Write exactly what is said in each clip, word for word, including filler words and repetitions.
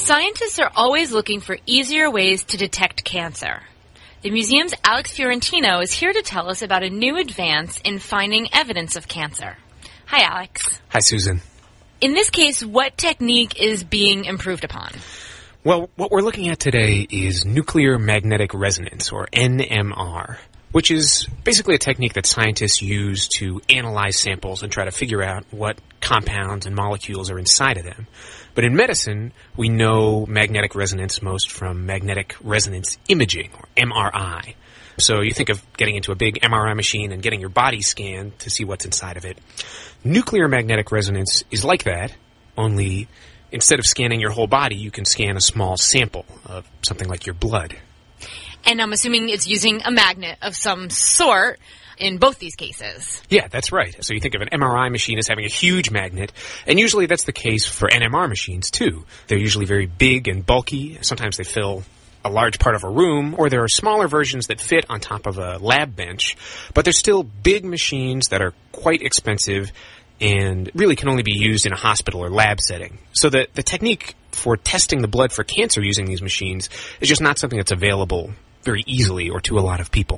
Scientists are always looking for easier ways to detect cancer. The museum's Alex Fiorentino is here to tell us about a new advance in finding evidence of cancer. Hi, Alex. Hi, Susan. In this case, what technique is being improved upon? Well, what we're looking at today is nuclear magnetic resonance, or N M R, which is basically a technique that scientists use to analyze samples and try to figure out what compounds and molecules are inside of them. But in medicine, we know magnetic resonance most from magnetic resonance imaging, or M R I. So you think of getting into a big M R I machine and getting your body scanned to see what's inside of it. Nuclear magnetic resonance is like that, only instead of scanning your whole body, you can scan a small sample of something like your blood. And I'm assuming it's using a magnet of some sort in both these cases. Yeah, that's right. So you think of an M R I machine as having a huge magnet, and usually that's the case for N M R machines, too. They're usually very big and bulky. Sometimes they fill a large part of a room, or there are smaller versions that fit on top of a lab bench, but they're still big machines that are quite expensive and really can only be used in a hospital or lab setting. So the, the technique for testing the blood for cancer using these machines is just not something that's available very easily or to a lot of people.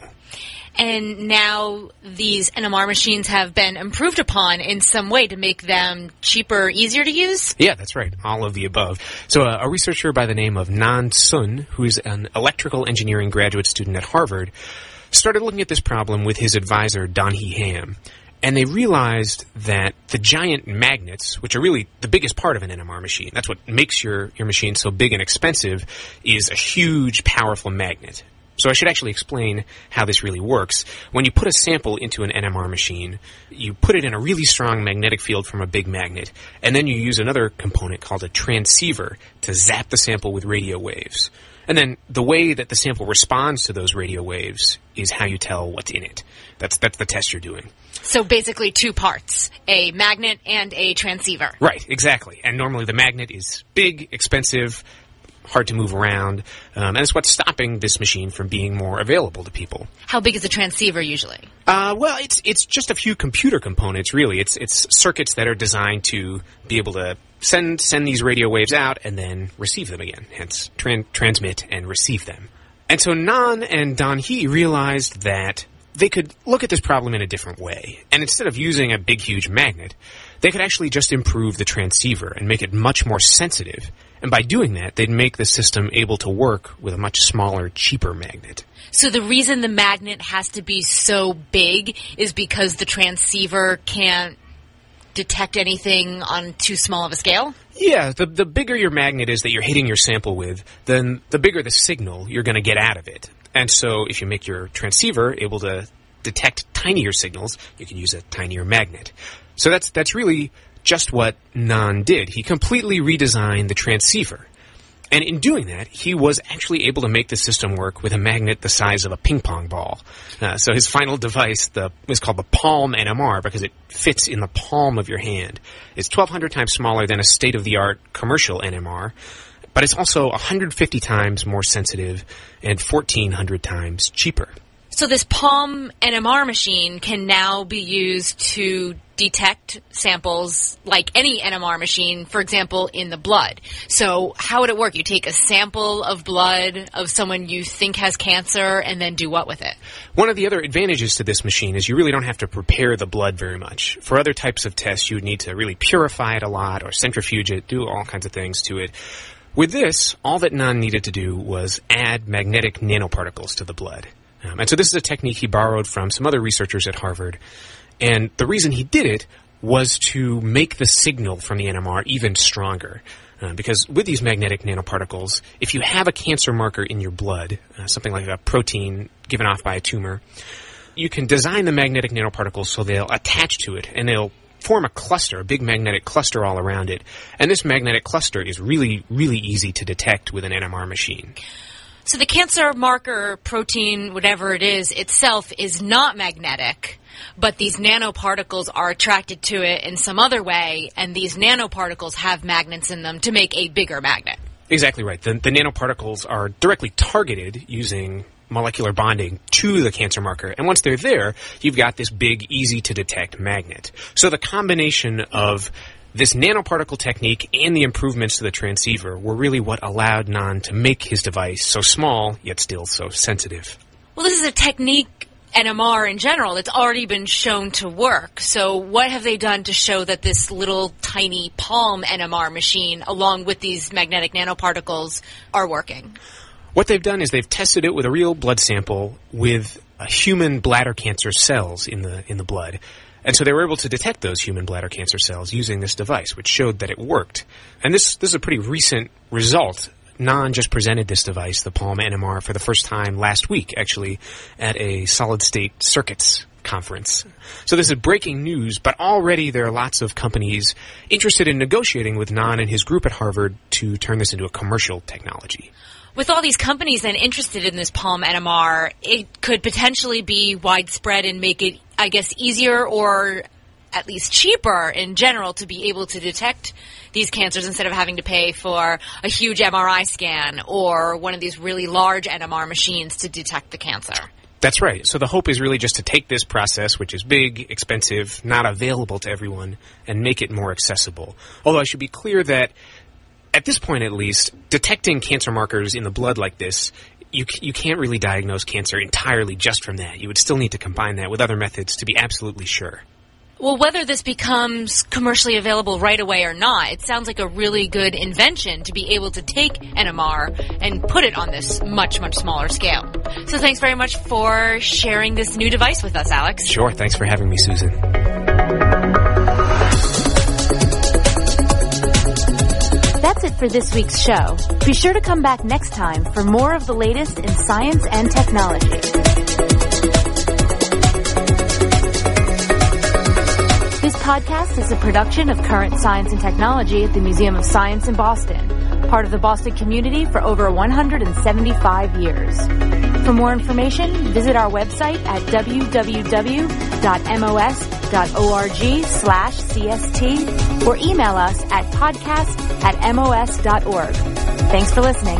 And now these N M R machines have been improved upon in some way to make them cheaper, easier to use? Yeah, that's right. All of the above. So uh, a researcher by the name of Nan Sun, who's an electrical engineering graduate student at Harvard, started looking at this problem with his advisor, Don-Hee Ham. And they realized that the giant magnets, which are really the biggest part of an N M R machine, that's what makes your, your machine so big and expensive, is a huge, powerful magnet. So I should actually explain how this really works. When you put a sample into an N M R machine, you put it in a really strong magnetic field from a big magnet, and then you use another component called a transceiver to zap the sample with radio waves. And then the way that the sample responds to those radio waves is how you tell what's in it. That's that's the test you're doing. So basically two parts, a magnet and a transceiver. Right, exactly. And normally the magnet is big, expensive, hard to move around, um, and it's what's stopping this machine from being more available to people. How big is a transceiver usually? Uh, well, it's it's just a few computer components, really. It's it's circuits that are designed to be able to send send these radio waves out and then receive them again, hence tran- transmit and receive them. And so Nan and Don-Hee realized that they could look at this problem in a different way. And instead of using a big, huge magnet, they could actually just improve the transceiver and make it much more sensitive. And by doing that, they'd make the system able to work with a much smaller, cheaper magnet. So the reason the magnet has to be so big is because the transceiver can't detect anything on too small of a scale? Yeah, the the bigger your magnet is that you're hitting your sample with, then the bigger the signal you're going to get out of it. And so if you make your transceiver able to detect tinier signals, you can use a tinier magnet. So that's that's really just what Nan did. He completely redesigned the transceiver. And in doing that, he was actually able to make the system work with a magnet the size of a ping pong ball. Uh, so his final device the, was called the Palm N M R because it fits in the palm of your hand. It's twelve hundred times smaller than a state-of-the-art commercial N M R, but it's also one hundred fifty times more sensitive and fourteen hundred times cheaper. So this Palm N M R machine can now be used to detect samples like any N M R machine, for example, in the blood. So how would it work? You take a sample of blood of someone you think has cancer and then do what with it? One of the other advantages to this machine is you really don't have to prepare the blood very much. For other types of tests, you would need to really purify it a lot or centrifuge it, do all kinds of things to it. With this, all that Nan needed to do was add magnetic nanoparticles to the blood. Um, and so this is a technique he borrowed from some other researchers at Harvard. And the reason he did it was to make the signal from the N M R even stronger. Uh, because with these magnetic nanoparticles, if you have a cancer marker in your blood, uh, something like a protein given off by a tumor, you can design the magnetic nanoparticles so they'll attach to it and they'll form a cluster, a big magnetic cluster all around it. And this magnetic cluster is really, really easy to detect with an N M R machine. So the cancer marker protein, whatever it is, itself is not magnetic, but these nanoparticles are attracted to it in some other way, and these nanoparticles have magnets in them to make a bigger magnet. Exactly right. The, the nanoparticles are directly targeted using molecular bonding to the cancer marker, and once they're there, you've got this big, easy-to-detect magnet. So the combination of This nanoparticle technique and the improvements to the transceiver were really what allowed Nan to make his device so small, yet still so sensitive. Well, this is a technique, N M R in general, that's already been shown to work. So what have they done to show that this little tiny palm N M R machine, along with these magnetic nanoparticles, are working? What they've done is they've tested it with a real blood sample with a human bladder cancer cells in the in the blood. And so they were able to detect those human bladder cancer cells using this device, which showed that it worked. And this, this is a pretty recent result. Nan just presented this device, the Palm N M R, for the first time last week, actually, at a solid-state circuits conference. So this is breaking news, but already there are lots of companies interested in negotiating with Nan and his group at Harvard to turn this into a commercial technology. With all these companies then interested in this Palm N M R, it could potentially be widespread and make it, I guess, easier or at least cheaper in general to be able to detect these cancers instead of having to pay for a huge M R I scan or one of these really large N M R machines to detect the cancer. That's right. So the hope is really just to take this process, which is big, expensive, not available to everyone, and make it more accessible. Although I should be clear that at this point, at least, detecting cancer markers in the blood like this, you you can't really diagnose cancer entirely just from that. You would still need to combine that with other methods to be absolutely sure. Well, whether this becomes commercially available right away or not, it sounds like a really good invention to be able to take N M R and put it on this much, much smaller scale. So thanks very much for sharing this new device with us, Alex. Sure. Thanks for having me, Susan. That's it for this week's show. Be sure to come back next time for more of the latest in science and technology. This podcast is a production of Current Science and Technology at the Museum of Science in Boston, part of the Boston community for over one hundred seventy-five years. For more information, visit our website at w w w dot m o s dot org slash c s t or email us at podcast at m o s dot org. Thanks for listening.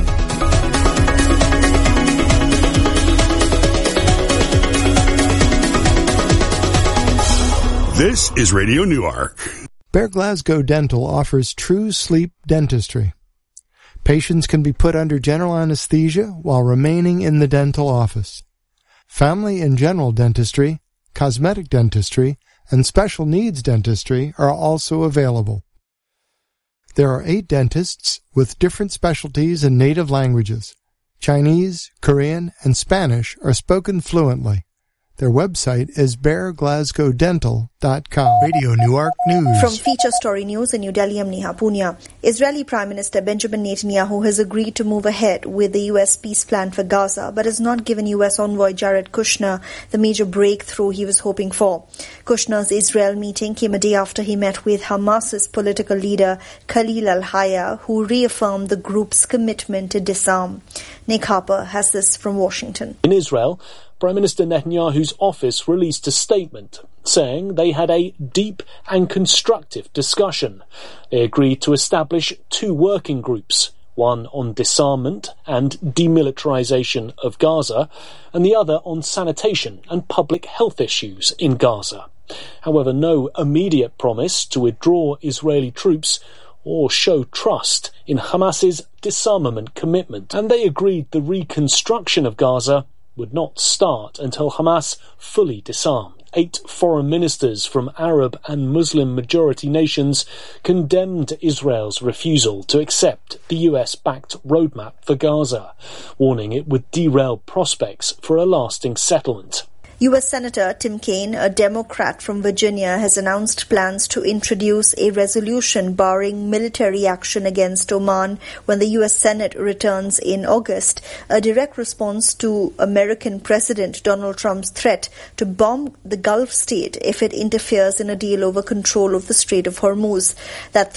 This is Radio Newark. Bear Glasgow Dental offers true sleep dentistry. Patients can be put under general anesthesia while remaining in the dental office. Family and general dentistry, cosmetic dentistry, and special needs dentistry are also available. There are eight dentists with different specialties in native languages. Chinese, Korean, and Spanish are spoken fluently. Their website is bear glasgow dental dot com. Radio Newark News. From Feature Story News in New Delhi, I'm Neha Punya. Israeli Prime Minister Benjamin Netanyahu has agreed to move ahead with the U S peace plan for Gaza, but has not given U S envoy Jared Kushner the major breakthrough he was hoping for. Kushner's Israel meeting came a day after he met with Hamas's political leader Khalil al-Hayya, who reaffirmed the group's commitment to disarm. Nick Harper has this from Washington. In Israel, Prime Minister Netanyahu's office released a statement saying they had a deep and constructive discussion. They agreed to establish two working groups, one on disarmament and demilitarization of Gaza, and the other on sanitation and public health issues in Gaza. However, no immediate promise to withdraw Israeli troops or show trust in Hamas's disarmament commitment. And they agreed the reconstruction of Gaza would not start until Hamas fully disarmed. Eight foreign ministers from Arab and Muslim majority nations condemned Israel's refusal to accept the U S-backed roadmap for Gaza, warning it would derail prospects for a lasting settlement. U S Senator Tim Kaine, a Democrat from Virginia, has announced plans to introduce a resolution barring military action against Oman when the U S Senate returns in August, a direct response to American President Donald Trump's threat to bomb the Gulf state if it interferes in a deal over control of the Strait of Hormuz. That threat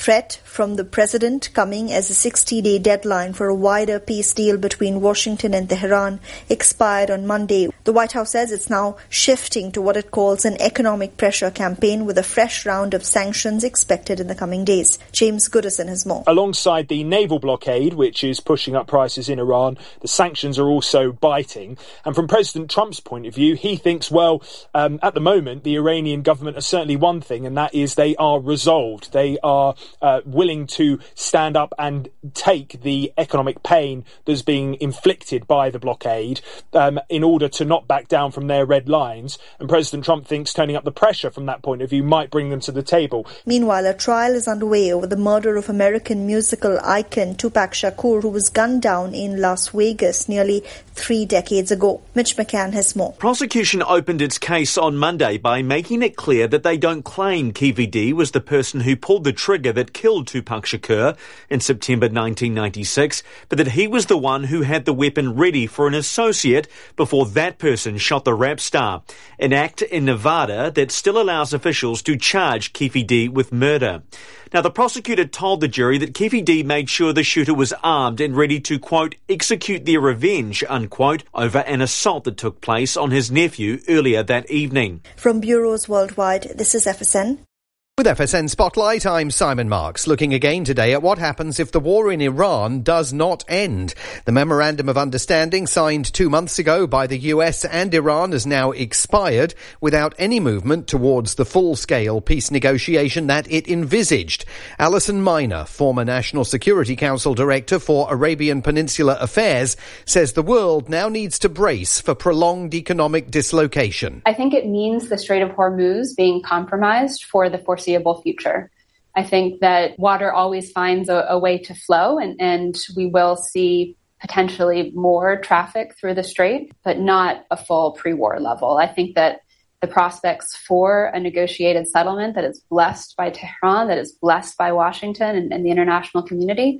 from the president, coming as a sixty-day deadline for a wider peace deal between Washington and Tehran expired on Monday. The White House says it's now shifting to what it calls an economic pressure campaign, with a fresh round of sanctions expected in the coming days. James Goodison has more. Alongside the naval blockade, which is pushing up prices in Iran, the sanctions are also biting. And from President Trump's point of view, he thinks, well, um, at the moment, the Iranian government are certainly one thing, and that is they are resolved. They are uh, willing to stand up and take the economic pain that's being inflicted by the blockade um, in order to not back down from their red lines. And President Trump thinks turning up the pressure from that point of view might bring them to the table. Meanwhile, a trial is underway over the murder of American musical icon Tupac Shakur, who was gunned down in Las Vegas nearly three decades ago. Mitch McCann has more. Prosecution opened its case on Monday by making it clear that they don't claim Keffe D was the person who pulled the trigger that killed Tupac Shakur in September nineteen ninety-six, but that he was the one who had the weapon ready for an associate before that person shot the rap star. An act in Nevada that still allows officials to charge Keffe D with murder. Now, the prosecutor told the jury that Keffe D made sure the shooter was armed and ready to, quote, execute their revenge, unquote, over an assault that took place on his nephew earlier that evening. From bureaus worldwide, this is F S N. With F S N Spotlight, I'm Simon Marks, looking again today at what happens if the war in Iran does not end. The Memorandum of Understanding signed two months ago by the U S and Iran has now expired without any movement towards the full-scale peace negotiation that it envisaged. Alison Miner, former National Security Council Director for Arabian Peninsula Affairs, says the world now needs to brace for prolonged economic dislocation. I think it means the Strait of Hormuz being compromised for the foreseeable future. I think that water always finds a, a way to flow, and, and we will see potentially more traffic through the strait, but not a full pre-war level. I think that the prospects for a negotiated settlement that is blessed by Tehran, that is blessed by Washington and, and the international community,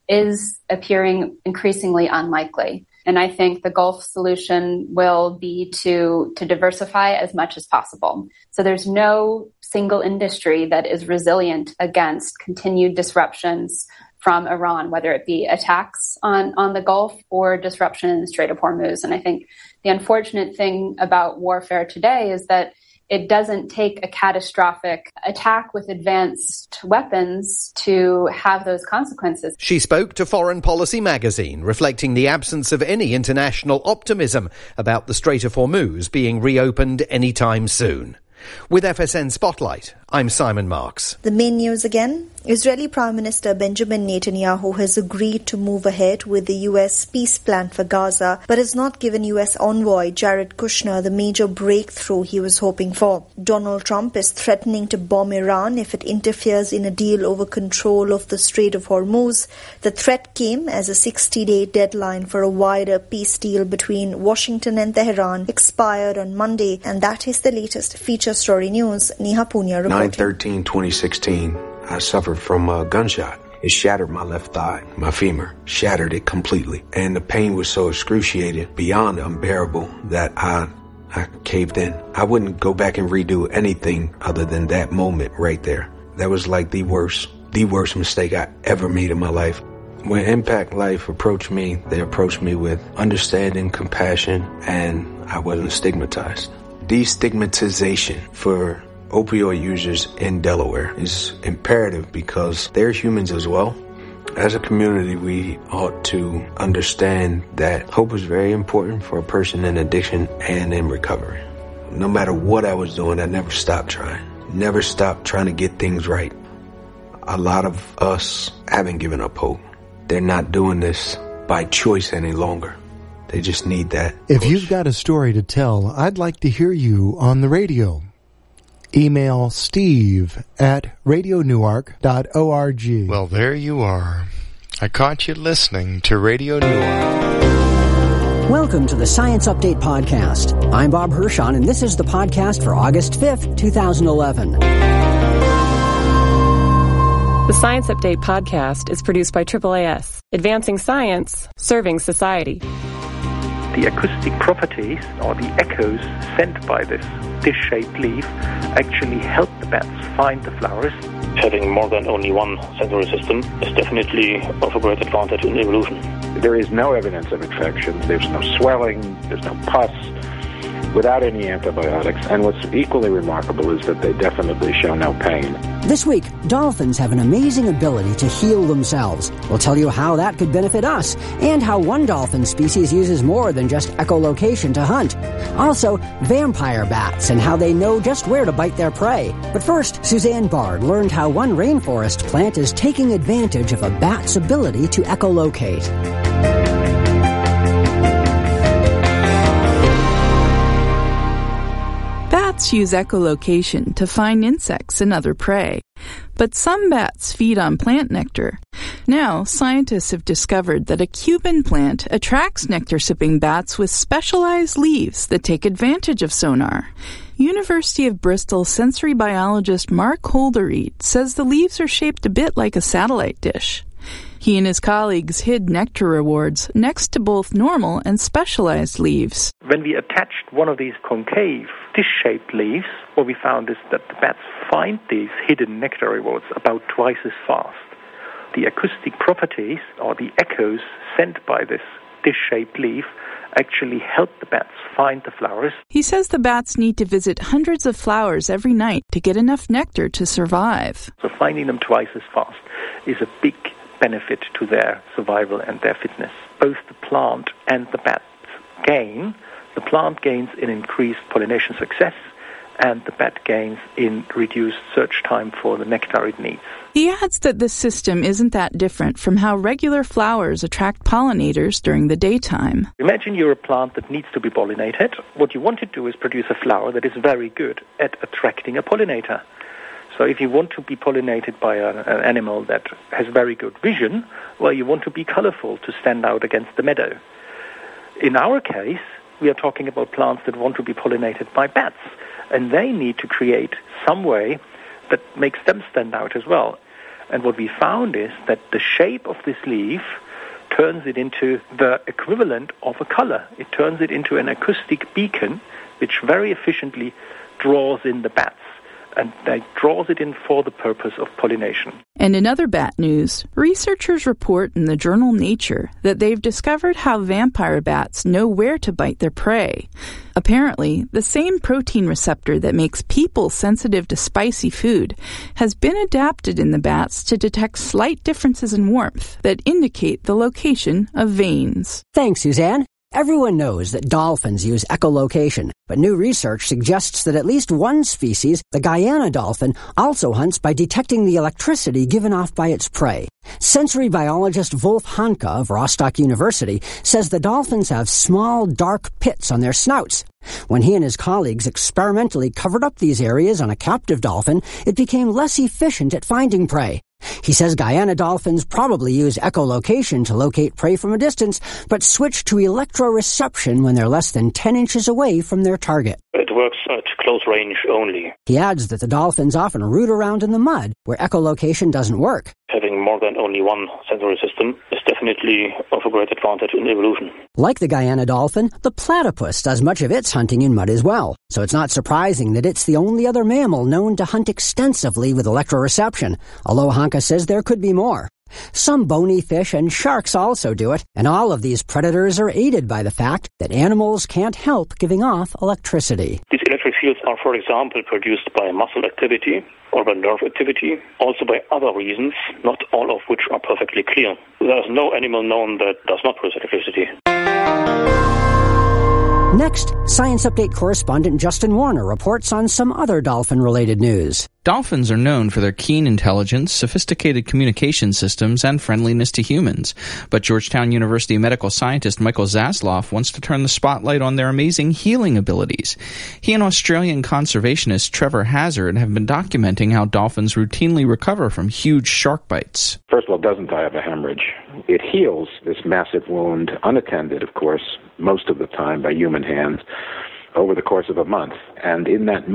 is appearing increasingly unlikely. And I think the Gulf solution will be to, to diversify as much as possible. So there's no single industry that is resilient against continued disruptions from Iran, whether it be attacks on, on the Gulf or disruption in the Strait of Hormuz. And I think the unfortunate thing about warfare today is that it doesn't take a catastrophic attack with advanced weapons to have those consequences. She spoke to Foreign Policy magazine, reflecting the absence of any international optimism about the Strait of Hormuz being reopened anytime soon. With F S N Spotlight, I'm Simon Marks. The main news again. Israeli Prime Minister Benjamin Netanyahu has agreed to move ahead with the U S peace plan for Gaza, but has not given U S envoy Jared Kushner the major breakthrough he was hoping for. Donald Trump is threatening to bomb Iran if it interferes in a deal over control of the Strait of Hormuz. The threat came as a sixty-day deadline for a wider peace deal between Washington and Tehran expired on Monday, and that is the latest feature story news. Neha Punya reporting. nine thirteen twenty sixteen, I suffered from a gunshot. It shattered my left thigh, my femur, shattered it completely. And the pain was so excruciating, beyond unbearable, that I, I caved in. I wouldn't go back and redo anything other than that moment right there. That was like the worst, the worst mistake I ever made in my life. When Impact Life approached me, they approached me with understanding, compassion, and I wasn't stigmatized. Destigmatization for opioid users in Delaware is imperative because they're humans as well. As a community, we ought to understand that hope is very important for a person in addiction and in recovery. No matter what I was doing, I never stopped trying. Never stopped trying to get things right. A lot of us haven't given up hope. They're not doing this by choice any longer. They just need that If push. you've got a story to tell, I'd like to hear you on the radio. Email steve at radio newark dot org. Well, there you are. I caught you listening to Radio Newark. Welcome to the Science Update Podcast. I'm Bob Hirschon, and this is the podcast for August fifth, twenty eleven. The Science Update Podcast is produced by triple A S, advancing science, serving society. The acoustic properties, or the echoes sent by this dish-shaped leaf, actually help the bats find the flowers. Having more than only one sensory system is definitely of a great advantage in evolution. There is no evidence of infection. There's no swelling. There's no pus. Without any antibiotics. And what's equally remarkable is that they definitely show no pain. This week, dolphins have an amazing ability to heal themselves. We'll tell you how that could benefit us, and how one dolphin species uses more than just echolocation to hunt. Also, vampire bats and how they know just where to bite their prey. But first, Suzanne Bard learned how one rainforest plant is taking advantage of a bat's ability to echolocate. Bats use echolocation to find insects and other prey, but some bats feed on plant nectar. Now, scientists have discovered that a Cuban plant attracts nectar-sipping bats with specialized leaves that take advantage of sonar. University of Bristol sensory biologist Mark Holderried says the leaves are shaped a bit like a satellite dish. He and his colleagues hid nectar rewards next to both normal and specialized leaves. When we attached one of these concave dish-shaped leaves, what we found is that the bats find these hidden nectar rewards about twice as fast. The acoustic properties, or the echoes sent by this dish-shaped leaf, actually help the bats find the flowers. He says the bats need to visit hundreds of flowers every night to get enough nectar to survive. So finding them twice as fast is a big benefit to their survival and their fitness. Both the plant and the bats gain. The plant gains in increased pollination success, and the bat gains in reduced search time for the nectar it needs. He adds that this system isn't that different from how regular flowers attract pollinators during the daytime. Imagine you're a plant that needs to be pollinated. What you want to do is produce a flower that is very good at attracting a pollinator. So if you want to be pollinated by a, an animal that has very good vision, well, you want to be colorful to stand out against the meadow. In our case, we are talking about plants that want to be pollinated by bats, and they need to create some way that makes them stand out as well. And what we found is that the shape of this leaf turns it into the equivalent of a color. It turns it into an acoustic beacon, which very efficiently draws in the bats. And that draws it in for the purpose of pollination. And in other bat news, researchers report in the journal Nature that they've discovered how vampire bats know where to bite their prey. Apparently, the same protein receptor that makes people sensitive to spicy food has been adapted in the bats to detect slight differences in warmth that indicate the location of veins. Thanks, Suzanne. Everyone knows that dolphins use echolocation, but new research suggests that at least one species, the Guyana dolphin, also hunts by detecting the electricity given off by its prey. Sensory biologist Wolf Hanke of Rostock University says the dolphins have small, dark pits on their snouts. When he and his colleagues experimentally covered up these areas on a captive dolphin, it became less efficient at finding prey. He says Guyana dolphins probably use echolocation to locate prey from a distance, but switch to electroreception when they're less than ten inches away from their target. It works at close range only. He adds that the dolphins often root around in the mud, where echolocation doesn't work. Having more than only one sensory system is definitely of a great advantage in evolution. Like the Guyana dolphin, the platypus does much of its hunting in mud as well, so it's not surprising that it's the only other mammal known to hunt extensively with electroreception, although Hanke says there could be more. Some bony fish and sharks also do it, and all of these predators are aided by the fact that animals can't help giving off electricity. These electric fields are, for example, produced by muscle activity or by nerve activity, also by other reasons, not all of which are perfectly clear. There is no animal known that does not produce electricity. Next, Science Update correspondent Justin Warner reports on some other dolphin-related news. Dolphins are known for their keen intelligence, sophisticated communication systems, and friendliness to humans. But Georgetown University medical scientist Michael Zasloff wants to turn the spotlight on their amazing healing abilities. He and Australian conservationist Trevor Hazard have been documenting how dolphins routinely recover from huge shark bites. First of all, it doesn't die of a hemorrhage. It heals this massive wound, unattended, of course, most of the time by human hands, over the course of a month. And in that month,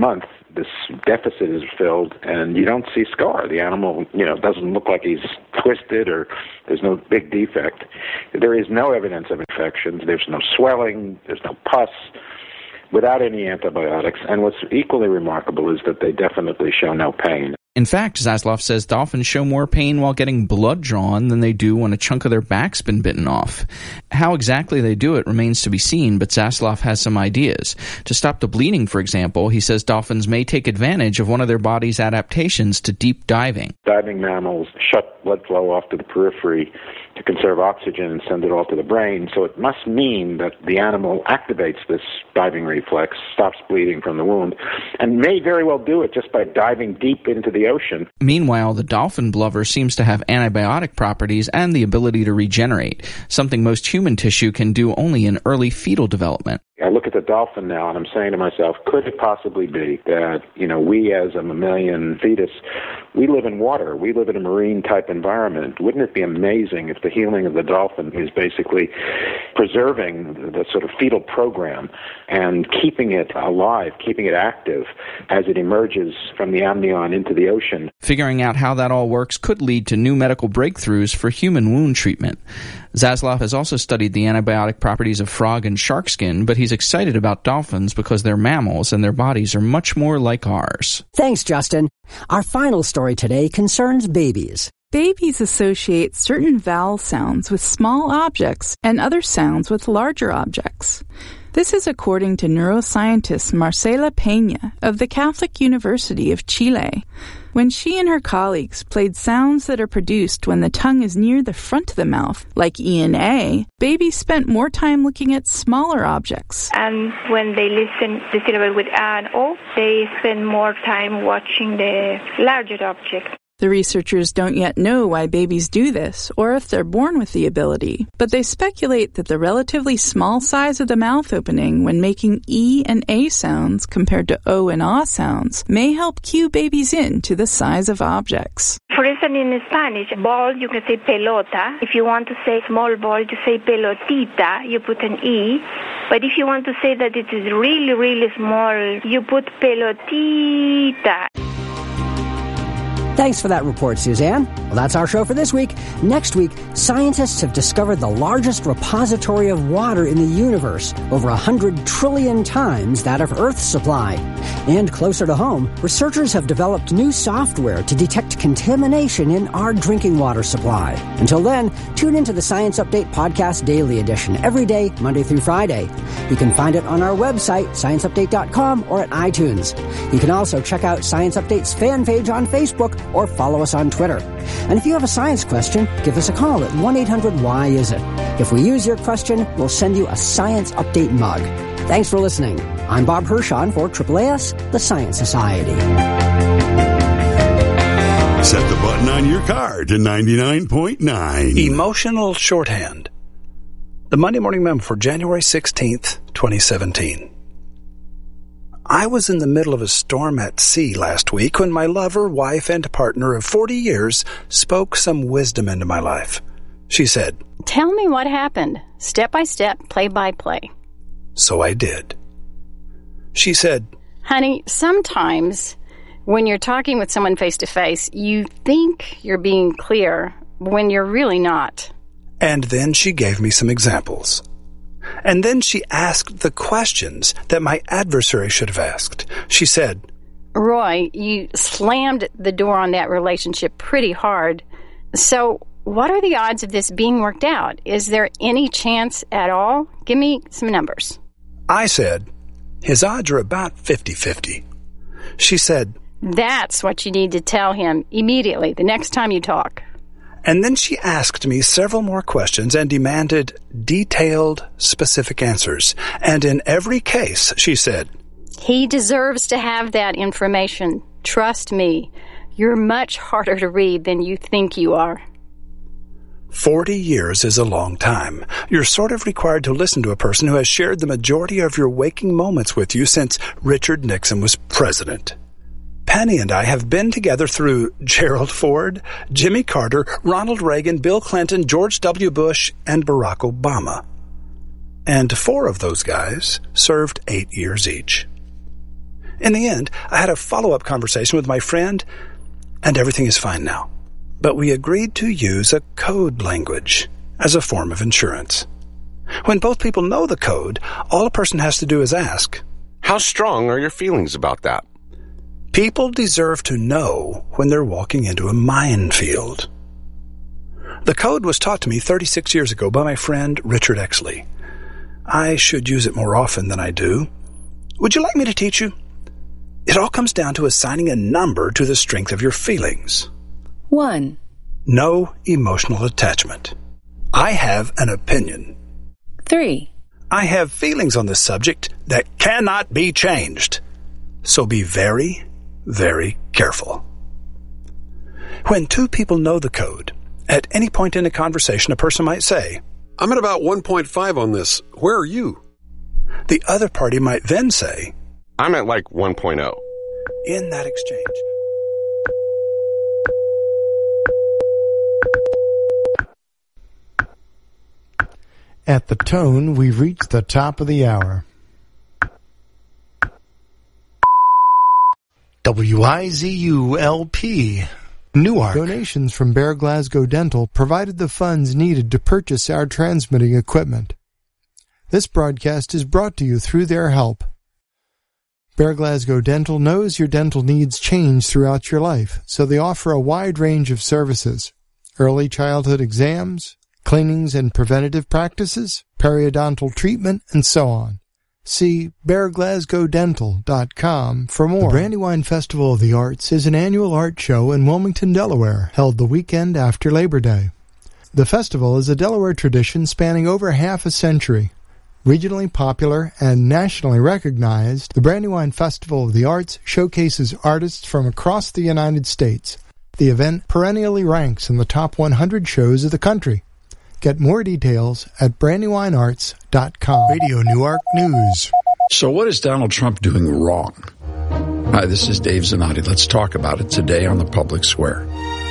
this deficit is filled, and you don't see scar. The animal, you know, doesn't look like he's twisted or there's no big defect. There is no evidence of infections. There's no swelling. There's no pus without any antibiotics. And what's equally remarkable is that they definitely show no pain. In fact, Zasloff says dolphins show more pain while getting blood drawn than they do when a chunk of their back's been bitten off. How exactly they do it remains to be seen, but Zasloff has some ideas. To stop the bleeding, for example, he says dolphins may take advantage of one of their body's adaptations to deep diving. Diving mammals shut blood flow off to the periphery to conserve oxygen and send it all to the brain, so it must mean that the animal activates this diving reflex, stops bleeding from the wound, and may very well do it just by diving deep into the ocean. Meanwhile, the dolphin blubber seems to have antibiotic properties and the ability to regenerate, something most human tissue can do only in early fetal development. I look at the dolphin now and I'm saying to myself, could it possibly be that, you know, we as a mammalian fetus, we live in water, we live in a marine type environment. Wouldn't it be amazing if the healing of the dolphin is basically preserving the sort of fetal program and keeping it alive, keeping it active as it emerges from the amnion into the ocean? Figuring out how that all works could lead to new medical breakthroughs for human wound treatment. Zasloff has also studied the antibiotic properties of frog and shark skin, but he's excited about dolphins because they're mammals and their bodies are much more like ours. Thanks, Justin. Our final story today concerns babies. Babies associate certain vowel sounds with small objects and other sounds with larger objects. This is according to neuroscientist Marcela Peña of the Catholic University of Chile. When she and her colleagues played sounds that are produced when the tongue is near the front of the mouth, like E and A, babies spent more time looking at smaller objects. And when they listen the syllable with A and O, they spend more time watching the larger objects. The researchers don't yet know why babies do this, or if they're born with the ability, but they speculate that the relatively small size of the mouth opening when making E and A sounds compared to O and A sounds may help cue babies in to the size of objects. For instance, in Spanish, ball, you can say pelota. If you want to say small ball, you say pelotita, you put an E. But if you want to say that it is really, really small, you put pelotita. Thanks for that report, Suzanne. Well, that's our show for this week. Next week, scientists have discovered the largest repository of water in the universe, over one hundred trillion times that of Earth's supply. And closer to home, researchers have developed new software to detect contamination in our drinking water supply. Until then, tune into the Science Update Podcast Daily Edition every day, Monday through Friday. You can find it on our website, science update dot com, or at iTunes. You can also check out Science Update's fan page on Facebook or follow us on Twitter. And if you have a science question, give us a call at one eight hundred why is it. If we use your question, we'll send you a Science Update mug. Thanks for listening. I'm Bob Hirschon for Triple A S, the Science Society. Set the button on your car to ninety-nine point nine. Emotional shorthand. The Monday Morning Memo for January sixteenth, twenty seventeen. I was in the middle of a storm at sea last week when my lover, wife, and partner of forty years spoke some wisdom into my life. She said, "Tell me what happened, step by step, play by play." So I did. She said, "Honey, sometimes when you're talking with someone face to face, you think you're being clear when you're really not." And then she gave me some examples. And then she asked the questions that my adversary should have asked. She said, "Roy, you slammed the door on that relationship pretty hard. So what are the odds of this being worked out? Is there any chance at all? Give me some numbers." I said, "His odds are about fifty-fifty. She said, "That's what you need to tell him immediately, the next time you talk." And then she asked me several more questions and demanded detailed, specific answers. And in every case, she said, "He deserves to have that information. Trust me, you're much harder to read than you think you are." Forty years is a long time. You're sort of required to listen to a person who has shared the majority of your waking moments with you since Richard Nixon was president. Penny and I have been together through Gerald Ford, Jimmy Carter, Ronald Reagan, Bill Clinton, George W. Bush, and Barack Obama. And four of those guys served eight years each. In the end, I had a follow-up conversation with my friend, and everything is fine now. But we agreed to use a code language as a form of insurance. When both people know the code, all a person has to do is ask, "How strong are your feelings about that?" People deserve to know when they're walking into a minefield. The code was taught to me thirty-six years ago by my friend Richard Exley. I should use it more often than I do. Would you like me to teach you? It all comes down to assigning a number to the strength of your feelings. One. No emotional attachment. I have an opinion. Three. I have feelings on this subject that cannot be changed. So be very, very careful. When two people know the code, at any point in a conversation, a person might say, "I'm at about one point five on this. Where are you?" The other party might then say, "I'm at like one point oh. In that exchange, at the tone, we've reached the top of the hour. W I Z U L P, Newark. Donations from Bear Glasgow Dental provided the funds needed to purchase our transmitting equipment. This broadcast is brought to you through their help. Bear Glasgow Dental knows your dental needs change throughout your life, so they offer a wide range of services: early childhood exams, cleanings and preventative practices, periodontal treatment, and so on. See bear glasgow dental dot com for more. The Brandywine Festival of the Arts is an annual art show in Wilmington, Delaware, held the weekend after Labor Day. The festival is a Delaware tradition spanning over half a century. Regionally popular and nationally recognized, the Brandywine Festival of the Arts showcases artists from across the United States. The event perennially ranks in the top one hundred shows of the country. Get more details at brandywine arts dot com. Radio Newark News. So what is Donald Trump doing wrong? Hi, this is Dave Zanotti. Let's talk about it today on the Public Square.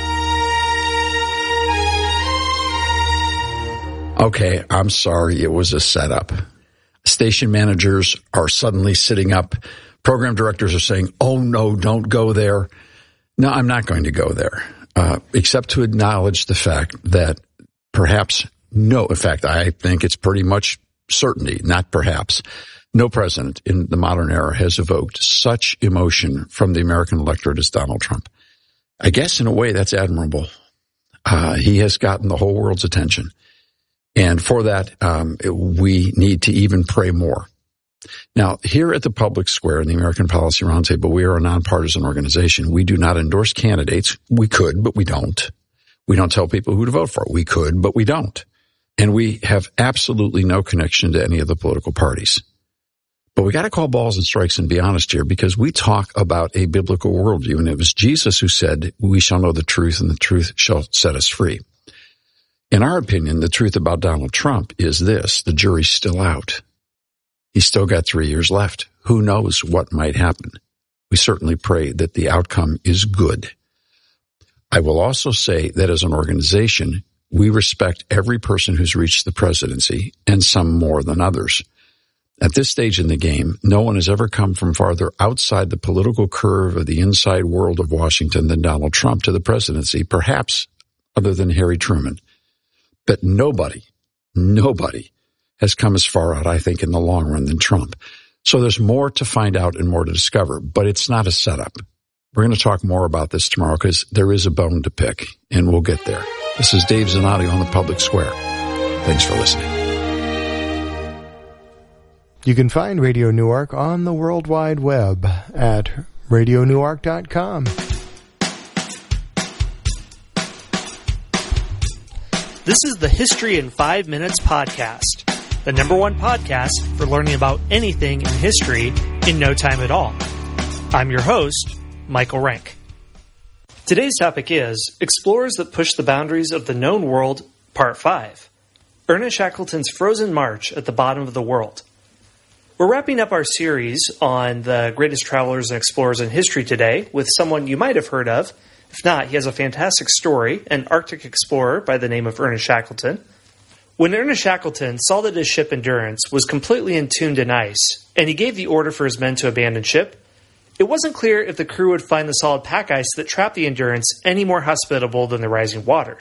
Okay, I'm sorry, it was a setup. Station managers are suddenly sitting up. Program directors are saying, "Oh, no, don't go there." No, I'm not going to go there, uh, except to acknowledge the fact that perhaps no, in fact, I think it's pretty much certainty, not perhaps, no president in the modern era has evoked such emotion from the American electorate as Donald Trump. I guess in a way that's admirable. Uh, he has gotten the whole world's attention. And for that, um, we need to even pray more. Now, here at the Public Square in the American Policy Roundtable, we are a nonpartisan organization. We do not endorse candidates. We could, but we don't. We don't tell people who to vote for. We could, but we don't. And we have absolutely no connection to any of the political parties. But we got to call balls and strikes and be honest here, because we talk about a biblical worldview. And it was Jesus who said, "We shall know the truth, and the truth shall set us free." In our opinion, the truth about Donald Trump is this: the jury's still out. He's still got three years left. Who knows what might happen? We certainly pray that the outcome is good. I will also say that as an organization, we respect every person who's reached the presidency, and some more than others. At this stage in the game, no one has ever come from farther outside the political curve of the inside world of Washington than Donald Trump to the presidency, perhaps other than Harry Truman. But nobody, nobody has come as far out, I think, in the long run than Trump. So there's more to find out and more to discover, but it's not a setup. We're going to talk more about this tomorrow because there is a bone to pick, and we'll get there. This is Dave Zanotti on the Public Square. Thanks for listening. You can find Radio Newark on the World Wide Web at radio newark dot com. This is the History in Five Minutes podcast, the number one podcast for learning about anything in history in no time at all. I'm your host, Michael Rank. Today's topic is Explorers that Push the Boundaries of the Known World, Part five. Ernest Shackleton's Frozen March at the Bottom of the World. We're wrapping up our series on the greatest travelers and explorers in history today with someone you might have heard of. If not, he has a fantastic story, an Arctic explorer by the name of Ernest Shackleton. When Ernest Shackleton saw that his ship Endurance was completely entombed in ice, and he gave the order for his men to abandon ship, It wasn't clear if the crew would find the solid pack ice that trapped the Endurance any more hospitable than the rising waters.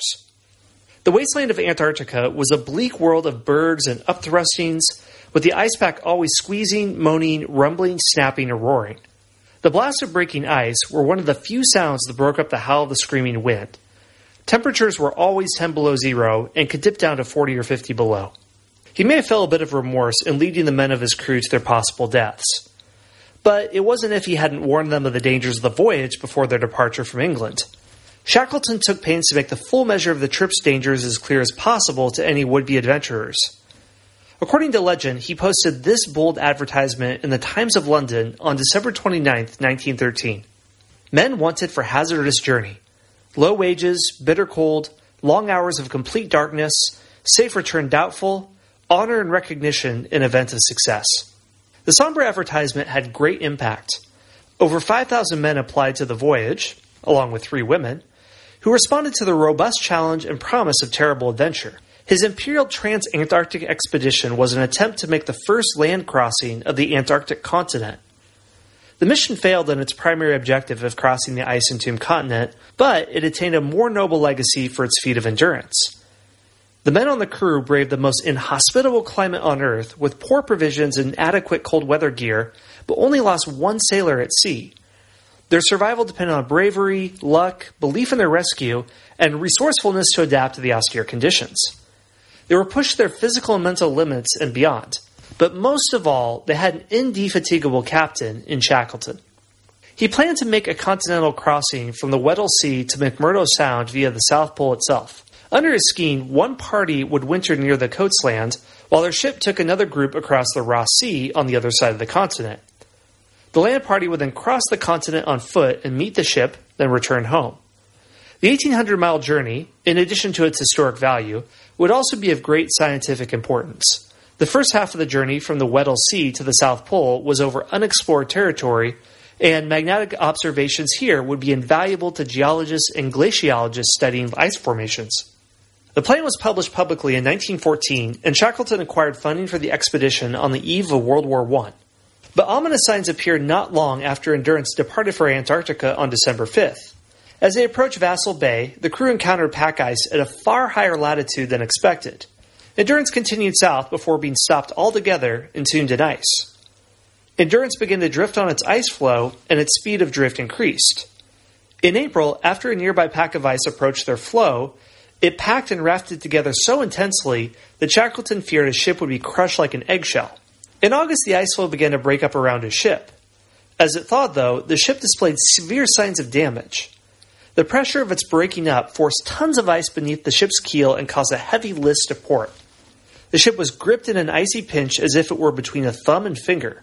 The wasteland of Antarctica was a bleak world of bergs and upthrustings, with the ice pack always squeezing, moaning, rumbling, snapping, or roaring. The blasts of breaking ice were one of the few sounds that broke up the howl of the screaming wind. Temperatures were always ten below zero and could dip down to forty or fifty below. He may have felt a bit of remorse in leading the men of his crew to their possible deaths. But it wasn't if he hadn't warned them of the dangers of the voyage before their departure from England. Shackleton took pains to make the full measure of the trip's dangers as clear as possible to any would-be adventurers. According to legend, he posted this bold advertisement in the Times of London on December twenty-ninth, nineteen thirteen. Men wanted for hazardous journey. Low wages, bitter cold, long hours of complete darkness, safe return doubtful, honor and recognition in event of success. The somber advertisement had great impact. Over five thousand men applied to the voyage, along with three women, who responded to the robust challenge and promise of terrible adventure. His Imperial Trans-Antarctic Expedition was an attempt to make the first land crossing of the Antarctic continent. The mission failed in its primary objective of crossing the ice-entombed continent, but it attained a more noble legacy for its feat of endurance. The men on the crew braved the most inhospitable climate on Earth with poor provisions and adequate cold weather gear, but only lost one sailor at sea. Their survival depended on bravery, luck, belief in their rescue, and resourcefulness to adapt to the austere conditions. They were pushed to their physical and mental limits and beyond. But most of all, they had an indefatigable captain in Shackleton. He planned to make a continental crossing from the Weddell Sea to McMurdo Sound via the South Pole itself. Under his scheme, one party would winter near the Coats Land, while their ship took another group across the Ross Sea on the other side of the continent. The land party would then cross the continent on foot and meet the ship, then return home. The eighteen hundred mile journey, in addition to its historic value, would also be of great scientific importance. The first half of the journey from the Weddell Sea to the South Pole was over unexplored territory, and magnetic observations here would be invaluable to geologists and glaciologists studying ice formations. The plan was published publicly in nineteen fourteen, and Shackleton acquired funding for the expedition on the eve of World War One. But ominous signs appeared not long after Endurance departed for Antarctica on December fifth. As they approached Vassal Bay, the crew encountered pack ice at a far higher latitude than expected. Endurance continued south before being stopped altogether and tuned in ice. Endurance began to drift on its ice floe, and its speed of drift increased. In April, after a nearby pack of ice approached their floe, it packed and rafted together so intensely that Shackleton feared his ship would be crushed like an eggshell. In August, the ice floe began to break up around his ship. As it thawed, though, the ship displayed severe signs of damage. The pressure of its breaking up forced tons of ice beneath the ship's keel and caused a heavy list to port. The ship was gripped in an icy pinch as if it were between a thumb and finger.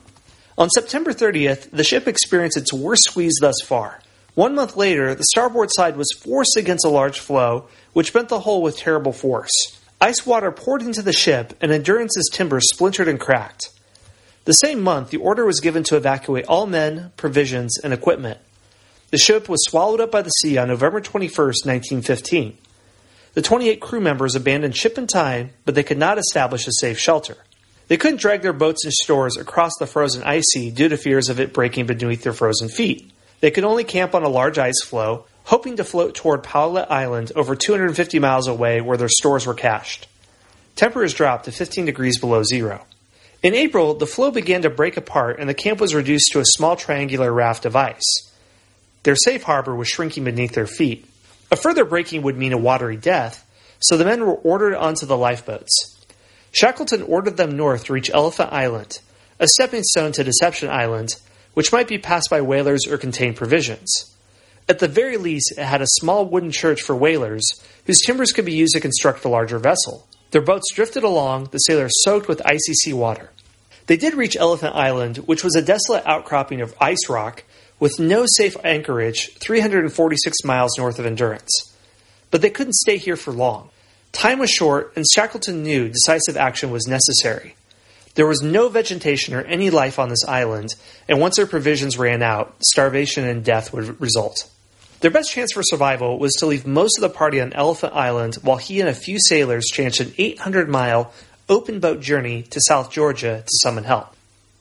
On September thirtieth, the ship experienced its worst squeeze thus far. One month later, the starboard side was forced against a large floe, which bent the hull with terrible force. Ice water poured into the ship, and Endurance's timbers splintered and cracked. The same month, the order was given to evacuate all men, provisions, and equipment. The ship was swallowed up by the sea on November twenty-first, nineteen fifteen. The twenty-eight crew members abandoned ship in time, but they could not establish a safe shelter. They couldn't drag their boats and stores across the frozen ice sea due to fears of it breaking beneath their frozen feet. They could only camp on a large ice floe, hoping to float toward Paulet Island over two hundred fifty miles away where their stores were cached. Temperatures dropped to fifteen degrees below zero. In April, the floe began to break apart and the camp was reduced to a small triangular raft of ice. Their safe harbor was shrinking beneath their feet. A further breaking would mean a watery death, so the men were ordered onto the lifeboats. Shackleton ordered them north to reach Elephant Island, a stepping stone to Deception Island, which might be passed by whalers or contain provisions. At the very least, it had a small wooden church for whalers, whose timbers could be used to construct a larger vessel. Their boats drifted along, the sailors soaked with icy sea water. They did reach Elephant Island, which was a desolate outcropping of ice rock, with no safe anchorage three hundred forty-six miles north of Endurance. But they couldn't stay here for long. Time was short, and Shackleton knew decisive action was necessary. There was no vegetation or any life on this island, and once their provisions ran out, starvation and death would result. Their best chance for survival was to leave most of the party on Elephant Island while he and a few sailors chanced an eight hundred mile open boat journey to South Georgia to summon help.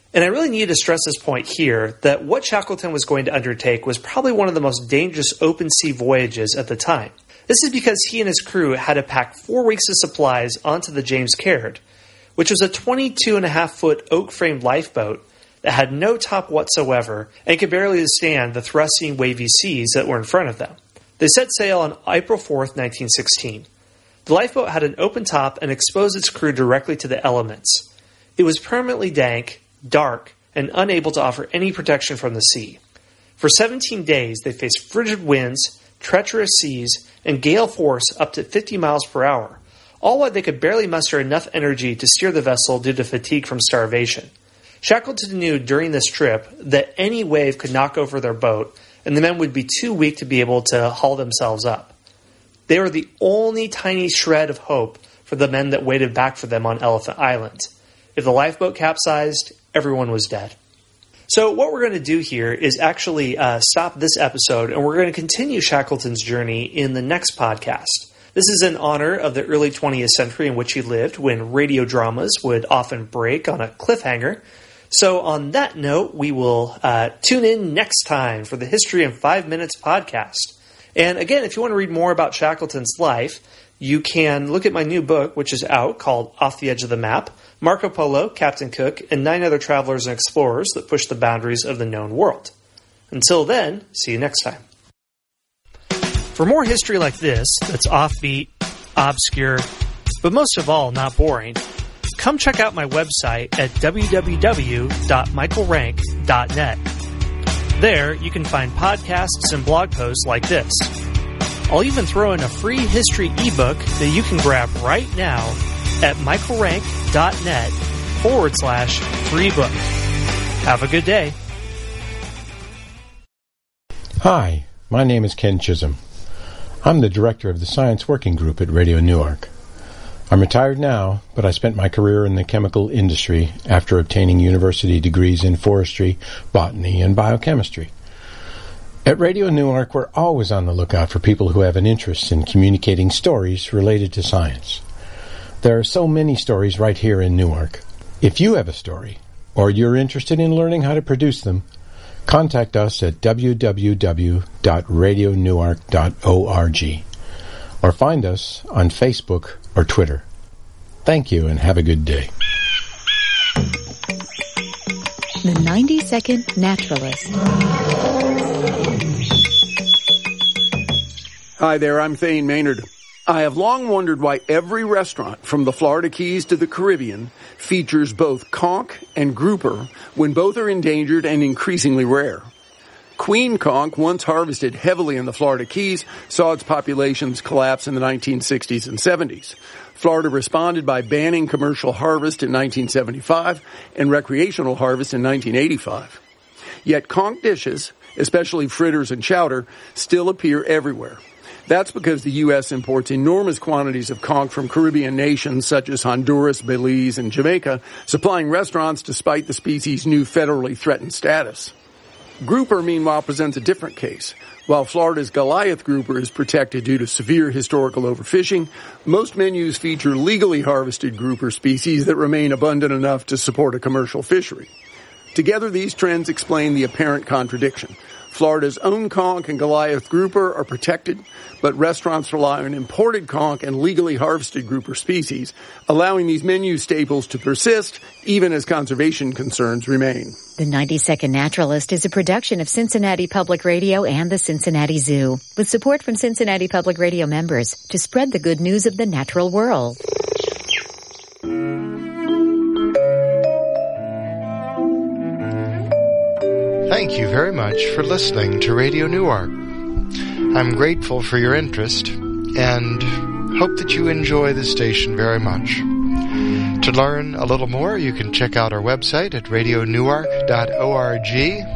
And I really need to stress this point here, that what Shackleton was going to undertake was probably one of the most dangerous open sea voyages at the time. This is because he and his crew had to pack four weeks of supplies onto the James Caird, which was a twenty-two and a half foot oak-framed lifeboat that had no top whatsoever and could barely withstand the thrusting, wavy seas that were in front of them. They set sail on April fourth, nineteen sixteen. The lifeboat had an open top and exposed its crew directly to the elements. It was permanently dank, dark, and unable to offer any protection from the sea. For seventeen days, they faced frigid winds, treacherous seas, and gale force up to fifty miles per hour, all while they could barely muster enough energy to steer the vessel due to fatigue from starvation. Shackleton knew during this trip that any wave could knock over their boat, and the men would be too weak to be able to haul themselves up. They were the only tiny shred of hope for the men that waited back for them on Elephant Island. If the lifeboat capsized, everyone was dead. So what we're going to do here is actually uh, stop this episode, and we're going to continue Shackleton's journey in the next podcast. This is in honor of the early twentieth century in which he lived, when radio dramas would often break on a cliffhanger. So on that note, we will uh, tune in next time for the History in Five Minutes podcast. And again, if you want to read more about Shackleton's life, you can look at my new book, which is out, called Off the Edge of the Map, Marco Polo, Captain Cook, and Nine Other Travelers and Explorers That Push the Boundaries of the Known World. Until then, see you next time. For more history like this, that's offbeat, obscure, but most of all, not boring, come check out my website at w w w dot michael rank dot net. There, you can find podcasts and blog posts like this. I'll even throw in a free history ebook that you can grab right now at michaelrank.net forward slash free book. Have a good day. Hi, my name is Ken Chisholm. I'm the director of the Science Working Group at Radio Newark. I'm retired now, but I spent my career in the chemical industry after obtaining university degrees in forestry, botany, and biochemistry. At Radio Newark, we're always on the lookout for people who have an interest in communicating stories related to science. There are so many stories right here in Newark. If you have a story, or you're interested in learning how to produce them, contact us at w w w dot radio newark dot org or find us on Facebook or Twitter. Thank you and have a good day. The ninety second Naturalist. Hi there, I'm Thane Maynard. I have long wondered why every restaurant from the Florida Keys to the Caribbean features both conch and grouper when both are endangered and increasingly rare. Queen conch, once harvested heavily in the Florida Keys, saw its populations collapse in the nineteen sixties and seventies. Florida responded by banning commercial harvest in nineteen seventy-five and recreational harvest in nineteen eighty-five. Yet conch dishes, especially fritters and chowder, still appear everywhere. That's because the U S imports enormous quantities of conch from Caribbean nations such as Honduras, Belize, and Jamaica, supplying restaurants despite the species' new federally threatened status. Grouper, meanwhile, presents a different case. While Florida's Goliath grouper is protected due to severe historical overfishing, most menus feature legally harvested grouper species that remain abundant enough to support a commercial fishery. Together, these trends explain the apparent contradiction. Florida's own conch and Goliath grouper are protected, but restaurants rely on imported conch and legally harvested grouper species, allowing these menu staples to persist even as conservation concerns remain. The ninety second Naturalist is a production of Cincinnati Public Radio and the Cincinnati Zoo, with support from Cincinnati Public Radio members to spread the good news of the natural world. Thank you very much for listening to Radio Newark. I'm grateful for your interest and hope that you enjoy the station very much. To learn a little more, you can check out our website at radio newark dot org